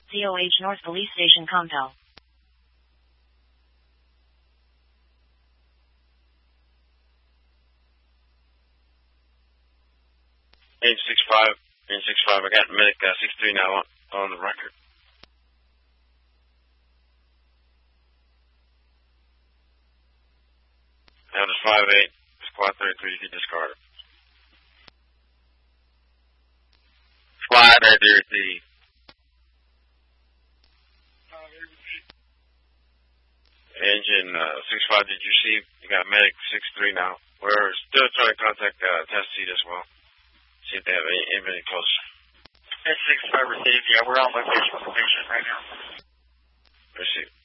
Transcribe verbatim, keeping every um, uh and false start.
C O H North Police Station, Compel. eight six five, eight six five, I got medic uh, six three now on, on the record. Now it's five eight, squad thirty-three, you can discard it. Squad thirty-three. Engine uh, six five, did you see? You got medic six three now. We're still trying to contact uh, test seat as well. See if they have any, anybody closer. six five received, yeah, we're on location for the patient right now. Receive.